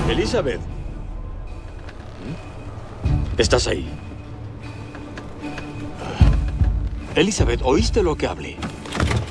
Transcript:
Elizabeth. ¿Estás ahí? Elizabeth, ¿oíste lo que hablé?